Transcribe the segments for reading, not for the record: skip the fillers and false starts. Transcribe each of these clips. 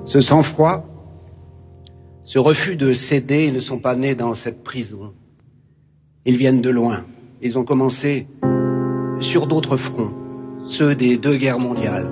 Ce sang-froid, ce refus de céder, ils ne sont pas nés dans cette prison. Ils viennent de loin. Ils ont commencé sur d'autres fronts, ceux des 2 guerres mondiales.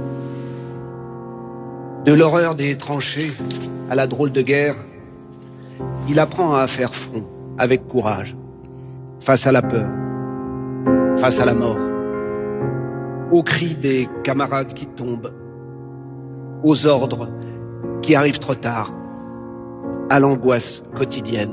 De l'horreur des tranchées à la drôle de guerre, il apprend à faire front avec courage, face à la peur, face à la mort, aux cris des camarades qui tombent, aux ordres qui arrivent trop tard, à l'angoisse quotidienne.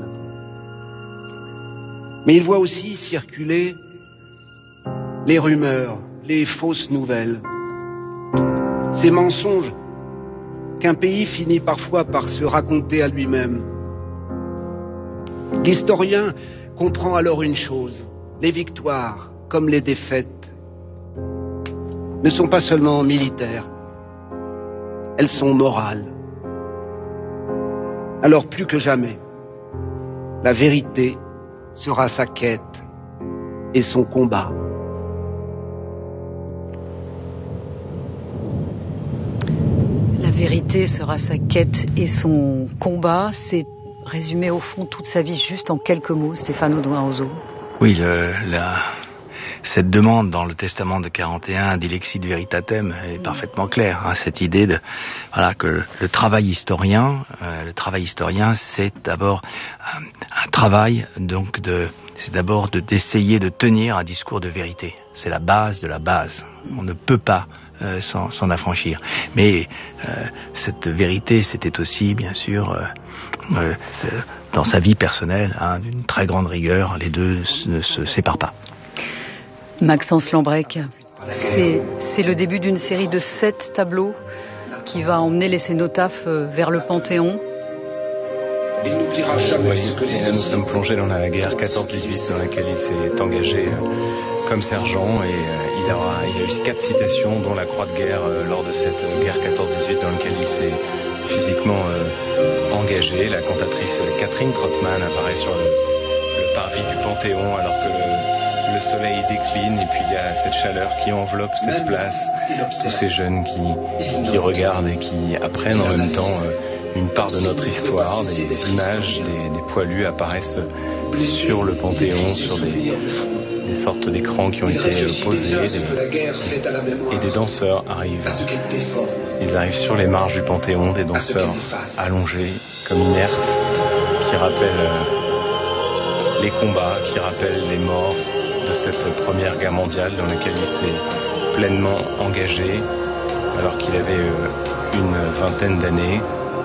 Mais il voit aussi circuler les rumeurs, les fausses nouvelles, ces mensonges qu'un pays finit parfois par se raconter à lui-même. L'historien comprend alors une chose: les victoires, comme les défaites, ne sont pas seulement militaires, elles sont morales. Alors plus que jamais, la vérité sera sa quête et son combat. La vérité sera sa quête et son combat. C'est résumé au fond toute sa vie juste en quelques mots, Stéphane Audouin-Rousseau. Oui, cette demande dans le testament de 41 d'Ilexit Veritatem est parfaitement claire. Cette idée que le travail historien, c'est d'abord un travail c'est d'abord d'essayer de tenir un discours de vérité. C'est la base de la base. On ne peut pas s'en affranchir. Mais cette vérité, c'était aussi, bien sûr, dans sa vie personnelle, d'une très grande rigueur. Les deux ne se séparent pas. Maxence Lambrec, c'est le début d'une série de 7 tableaux qui va emmener les cénotaphes vers le Panthéon. Il n'oubliera jamais ce que nous sommes plongés dans la guerre 14-18 dans laquelle il s'est engagé comme sergent, et il a eu 4 citations, dont la croix de guerre lors de cette guerre 14-18 dans laquelle il s'est physiquement engagé. La cantatrice Catherine Trottmann apparaît sur le parvis du Panthéon alors que le soleil décline, et puis il y a cette chaleur qui enveloppe cette place, tous ces jeunes qui regardent et qui apprennent en même temps une part de notre histoire. Des images des poilus apparaissent sur le Panthéon, sur des sortes d'écrans qui ont été posés, et des danseurs arrivent. Ils arrivent sur les marges du Panthéon, des danseurs allongés comme inertes, qui rappellent les combats, qui rappellent les morts de cette première guerre mondiale dans laquelle il s'est pleinement engagé alors qu'il avait une vingtaine d'années.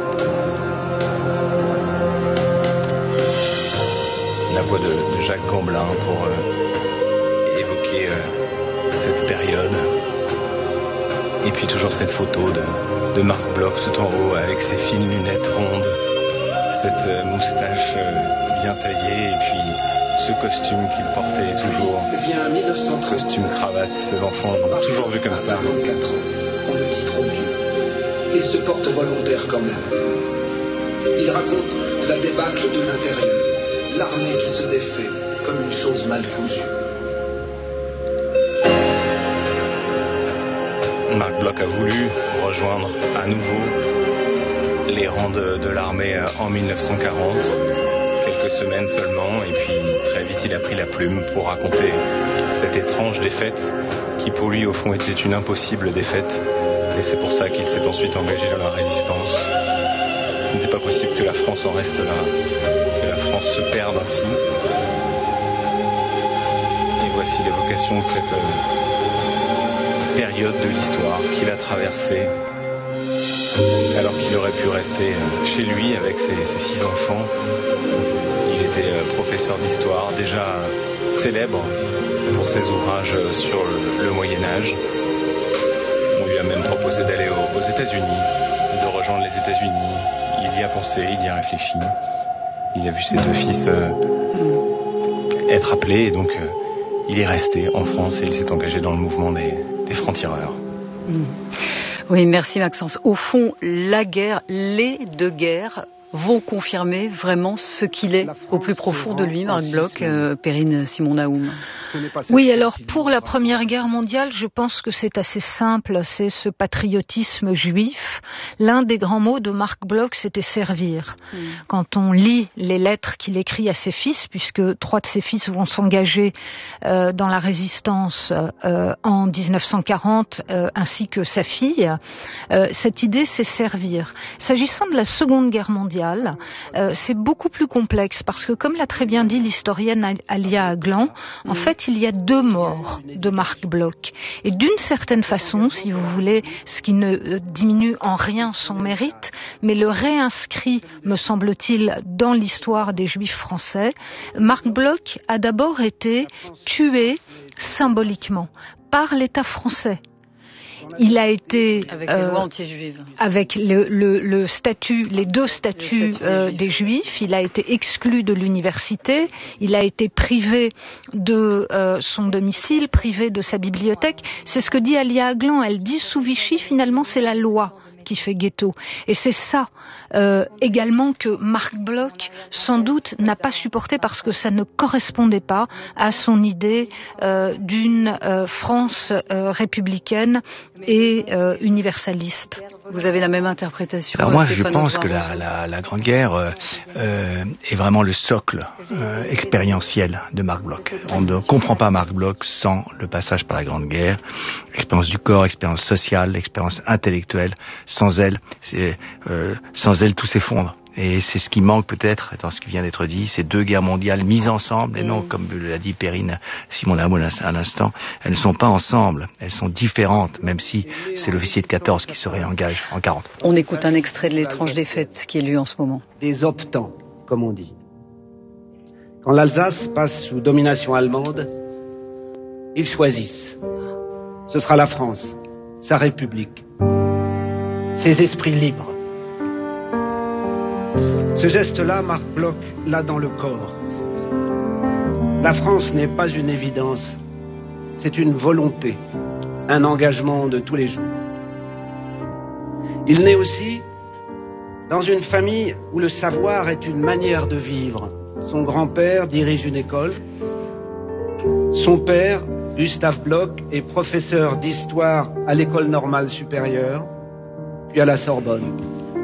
La voix de Jacques Gamblin pour évoquer cette période. Et puis toujours cette photo de Marc Bloch tout en haut avec ses fines lunettes rondes, cette moustache bien taillée, et puis ce costume qu'il portait toujours, costume cravate. Ses enfants l'ont toujours vu comme ça. 54 ans, on le dit trop vieux. Il se porte volontaire quand même. Il raconte la débâcle de l'intérieur, l'armée qui se défait comme une chose mal cousue. Marc Bloch a voulu rejoindre à nouveau les rangs de l'armée en 1940. Quelques semaines seulement, et puis très vite il a pris la plume pour raconter cette étrange défaite qui pour lui au fond était une impossible défaite, et c'est pour ça qu'il s'est ensuite engagé dans la résistance. Ce n'était pas possible que la France en reste là, que la France se perde ainsi. Et voici l'évocation de cette période de l'histoire qu'il a traversée, alors qu'il aurait pu rester chez lui avec ses 6 enfants. Il était professeur d'histoire, déjà célèbre pour ses ouvrages sur le Moyen-Âge. On lui a même proposé d'aller aux États-Unis, de rejoindre les États-Unis. Il y a pensé, il y a réfléchi. Il a vu ses 2 fils être appelés, et donc il est resté en France et il s'est engagé dans le mouvement des francs-tireurs. Oui, merci Maxence. Au fond, la guerre, les 2 guerres vont confirmer vraiment ce qu'il est au plus profond de lui, Marc Bloch, Perrine Simon-Naoum. Oui, alors pour la Première Guerre mondiale, je pense que c'est assez simple, c'est ce patriotisme juif. L'un des grands mots de Marc Bloch, c'était servir. Quand on lit les lettres qu'il écrit à ses fils, puisque 3 de ses fils vont s'engager dans la résistance en 1940, ainsi que sa fille, cette idée, c'est servir. S'agissant de la Seconde Guerre mondiale, c'est beaucoup plus complexe, parce que comme l'a très bien dit l'historienne Alia Aglan, en fait, il y a 2 morts de Marc Bloch. Et d'une certaine façon, si vous voulez, ce qui ne diminue en rien son mérite, mais le réinscrit, me semble-t-il, dans l'histoire des Juifs français, Marc Bloch a d'abord été tué symboliquement par l'État français. Il a été avec les lois anti-juives, avec le statut, les 2 statuts des Juifs. Il a été exclu de l'université. Il a été privé de son domicile, privé de sa bibliothèque. C'est ce que dit Alia Aglan. Elle dit sous Vichy, finalement, c'est la loi qui fait ghetto. Et c'est ça également que Marc Bloch, sans doute, n'a pas supporté parce que ça ne correspondait pas à son idée d'une France républicaine et universaliste. Vous avez la même interprétation? Alors moi, je pense que la Grande Guerre est vraiment le socle expérientiel de Marc Bloch. On ne comprend pas Marc Bloch sans le passage par la Grande Guerre. Expérience du corps, expérience sociale, expérience intellectuelle. Sans elle, tout s'effondre. Et c'est ce qui manque peut-être dans ce qui vient d'être dit, ces 2 guerres mondiales mises ensemble, et non, comme l'a dit Perrine Simon-Naoum à l'instant, elles ne sont pas ensemble, elles sont différentes, même si c'est l'officier de 14 qui se réengage en 40. On écoute un extrait de L'étrange défaite qui est lu en ce moment. Des optants, comme on dit. Quand l'Alsace passe sous domination allemande, ils choisissent. Ce sera la France, sa République, ses esprits libres. Ce geste-là, Marc Bloch l'a dans le corps. La France n'est pas une évidence, c'est une volonté, un engagement de tous les jours. Il naît aussi dans une famille où le savoir est une manière de vivre. Son grand-père dirige une école. Son père, Gustave Bloch, est professeur d'histoire à l'École normale supérieure, puis à la Sorbonne.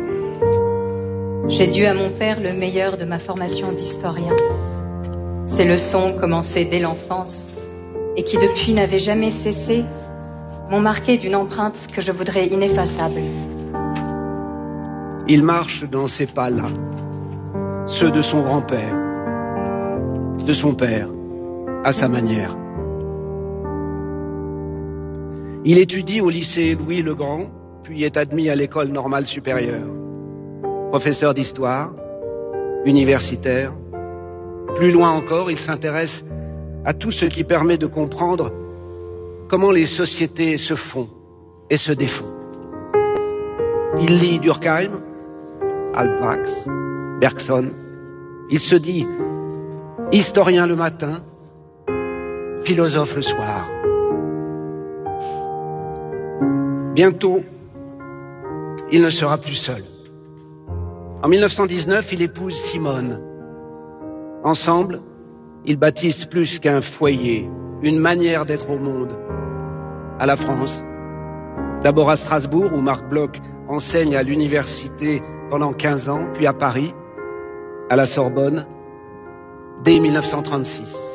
J'ai dû à mon père le meilleur de ma formation d'historien. Ces leçons, commencées dès l'enfance, et qui depuis n'avaient jamais cessé, m'ont marqué d'une empreinte que je voudrais ineffaçable. Il marche dans ces pas-là, ceux de son grand-père, de son père, à sa manière. Il étudie au lycée Louis le Grand, puis est admis à l'École normale supérieure. Professeur d'histoire, universitaire. Plus loin encore, il s'intéresse à tout ce qui permet de comprendre comment les sociétés se font et se défont. Il lit Durkheim, Alpbach, Bergson. Il se dit historien le matin, philosophe le soir. Bientôt, il ne sera plus seul. En 1919, il épouse Simone. Ensemble, ils bâtissent plus qu'un foyer, une manière d'être au monde. À la France, d'abord à Strasbourg, où Marc Bloch enseigne à l'université pendant 15 ans, puis à Paris, à la Sorbonne, dès 1936.